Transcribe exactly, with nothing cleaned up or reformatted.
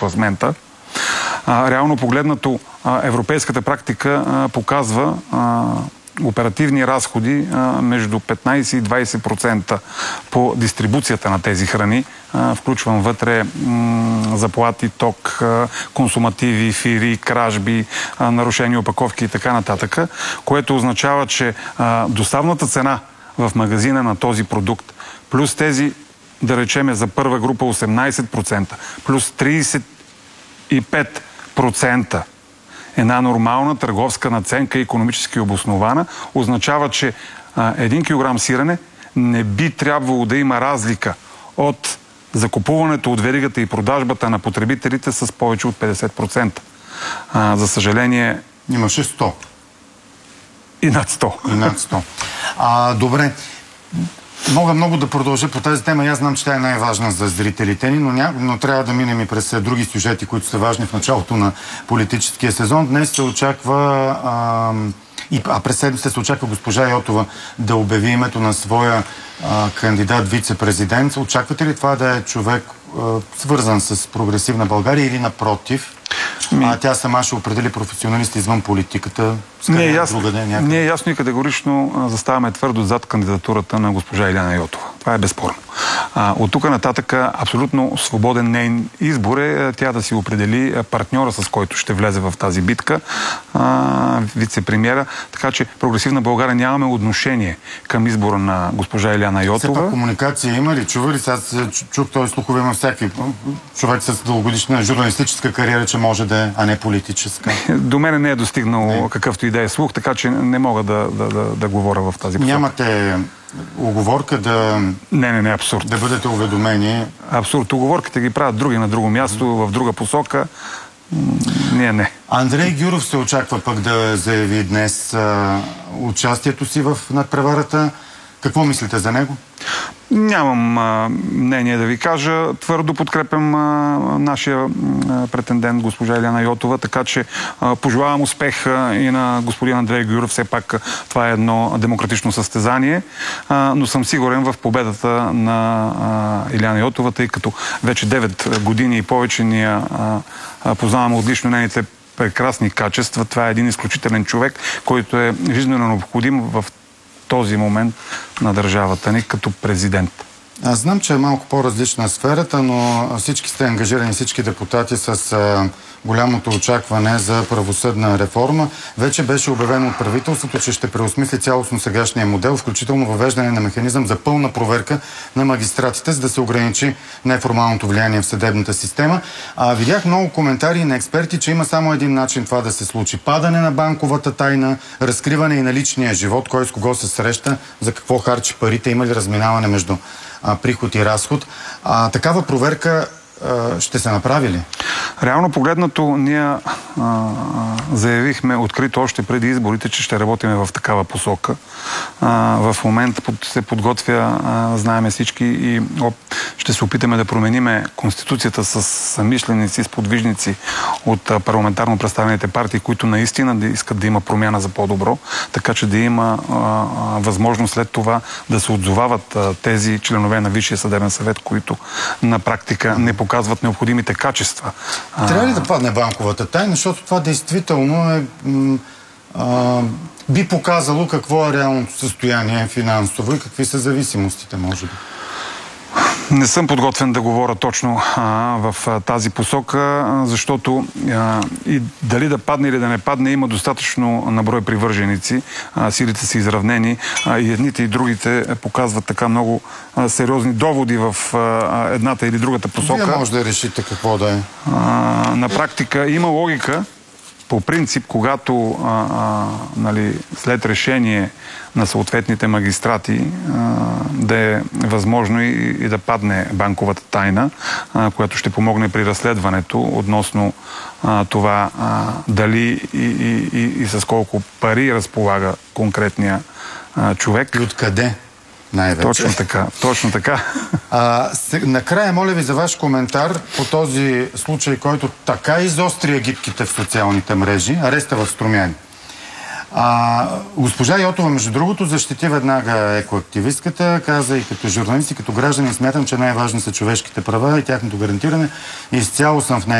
пласмента. А, реално погледнато, а, европейската практика а, показва а, оперативни разходи а, между петнайсет и двайсет процента по дистрибуцията на тези храни. А, включвам вътре м, заплати, ток, а, консумативи, фири, кражби, а, нарушени опаковки и така нататък, което означава, че а, доставната цена в магазина на този продукт, плюс тези, да речеме за първа група осемнайсет процента, плюс трийсет и пет процента една нормална търговска надценка, икономически обоснована, означава, че а, един килограм сирене не би трябвало да има разлика от закупуването от веригата и продажбата на потребителите с повече от петдесет процента. А, за съжаление... Имаше сто. И над сто. И над сто. А, добре. Мога много да продължа по тази тема. Аз знам, че тя е най-важна за зрителите ни, но, ня... но трябва да минем и през други сюжети, които са важни в началото на политическия сезон. Днес се очаква, а, и, а през седмица се очаква госпожа Йотова да обяви името на своя а, кандидат вице-президент. Очаквате ли това да е човек а, свързан с прогресивна България или напротив? Ми... А тя сама ще определи професионалисти извън политиката. Не е, ясно, не е ясно и категорично заставаме твърдо зад кандидатурата на госпожа Илияна Йотова. Това е безспорно. А, от тук нататък абсолютно свободен нейн избор е тя да си определи партньора, с който ще влезе в тази битка, а, вице-премиера. Така че прогресивна България нямаме отношение към избора на госпожа Илияна Йотова. Все пак комуникация има ли? Чува ли? Аз чух този слухове, има всякакви човек с дългогодишна журналистическа кариера, че може да е, а не политическа. До мене не е достигнал не. какъвто и да е слух, така че не мога да, да, да, да говоря в тази посока. Нямате уговорка да... Не, не, не, абсурд. Да бъдете уведомени. Абсурд. Уговорките ги правят други на друго място, mm-hmm. в друга посока. Не, не. Андрей Гюров се очаква пък да заяви днес а, участието си в надпреварата. Какво мислите за него? Нямам а, мнение да ви кажа. Твърдо подкрепям а, нашия а, претендент госпожа Илияна Йотова, така че а, пожелавам успех а, и на господин Андрей Гюров. Все пак а, това е едно демократично състезание, а, но съм сигурен в победата на а, Илияна Йотова, тъй като вече девет години и повече ние а, а, познаваме отлично нейните прекрасни качества. Това е един изключителен човек, който е жизнено необходим в този момент на държавата ни като президент. Аз знам, че е малко по-различна сферата, но всички сте ангажирани, всички депутати с а, голямото очакване за правосъдна реформа. Вече беше обявено от правителството, че ще преосмисли цялостно сегашния модел, включително въвеждане на механизъм за пълна проверка на магистратите, за да се ограничи неформалното влияние в съдебната система. А, видях много коментари на експерти, че има само един начин това да се случи. Падане на банковата тайна, разкриване и на личния живот, кой с кого се среща, за какво харчи парите, има ли разминаване между а, приход и разход. А, такава проверка ще се направи ли? Реално погледнато, ние а, а, заявихме открито още преди изборите, че ще работим в такава посока. А, в момента под, се подготвя, а, знаеме всички, и оп, ще се опитаме да промениме Конституцията с съмишленици, с подвижници от а, парламентарно представените партии, които наистина да искат да има промяна за по-добро, така че да има а, а, възможност след това да се отзовават а, тези членове на Висшия съдебен съвет, които на практика не показват казват необходимите качества. Трябва ли да падне банковата тайна, защото това действително е, а, би показало какво е реалното състояние финансово и какви са зависимостите, може би? Не съм подготвен да говоря точно а, в а, тази посока, защото а, и дали да падне или да не падне, има достатъчно наброй привърженици. А, силите са изравнени, а, и едните и другите показват така много а, сериозни доводи в а, едната или другата посока. Вие може да решите какво да е. А, на практика има логика. По принцип, когато а, а, нали, след решение на съответните магистрати а, да е възможно и, и да падне банковата тайна, а, която ще помогне при разследването относно а, това а, дали и, и, и, и с колко пари разполага конкретния а, човек. И откъде? Най-вече. Точно така. Точно така. А, се, накрая, моля ви за ваш коментар по този случай, който така изостри агитките в социалните мрежи, ареста в Струмяни. А, госпожа Йотова, между другото, защити веднага екоактивистката, каза и като журналист, и като гражданин смятам, че най-важни са човешките права и тяхното гарантиране. Изцяло съм в нея.